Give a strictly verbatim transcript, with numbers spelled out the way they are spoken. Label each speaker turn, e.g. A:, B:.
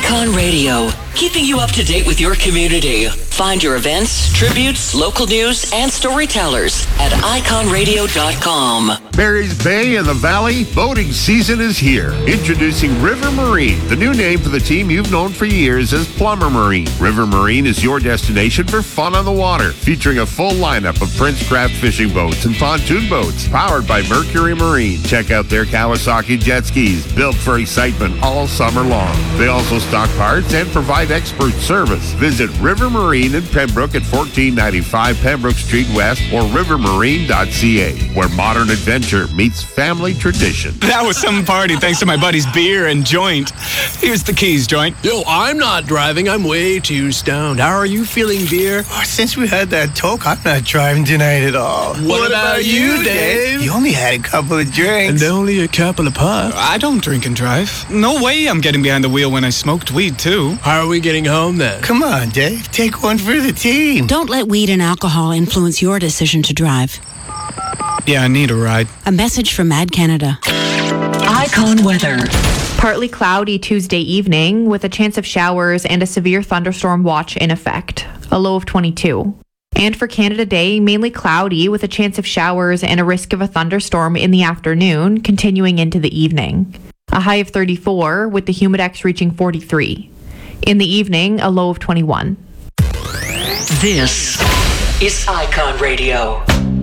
A: Icon Radio, keeping you up to date with your community. Find your events, tributes, local news, and storytellers at icon radio dot com.
B: Barry's Bay and the Valley, boating season is here. Introducing River Marine, the new name for the team you've known for years as Plummer Marine. River Marine is your destination for fun on the water, featuring a full lineup of Princecraft fishing boats and pontoon boats, powered by Mercury Marine. Check out their Kawasaki jet skis, built for excitement all summer long. They also stock parts and provide expert service. Visit River Marine in Pembroke at fourteen ninety-five Pembroke Street West or river marine dot c a, where modern adventure meets family tradition.
C: That was some party thanks to my buddy's beer and joint. Here's the keys, joint.
D: Yo, I'm not driving. I'm way too stoned. How are you feeling, beer?
E: Oh, since we had that talk, I'm not driving tonight at all.
D: What, what about, about you, Dave?
E: You only had a couple of drinks.
D: And only a couple of puffs.
C: I don't drink and drive. No way I'm getting behind the wheel when I smoked weed, too.
D: How are we getting home, then?
E: Come on, Dave. Take one for the team.
F: Don't let weed and alcohol influence your decision to drive.
C: Yeah, I need a ride.
F: A message from Mad Canada.
A: Icon weather.
G: Partly cloudy Tuesday evening with a chance of showers and a severe thunderstorm watch in effect. A low of twenty-two. And for Canada Day, mainly cloudy with a chance of showers and a risk of a thunderstorm in the afternoon, continuing into the evening. A high of thirty-four with the humidex reaching forty-three. In the evening, a low of twenty-one.
A: This is Icon Radio.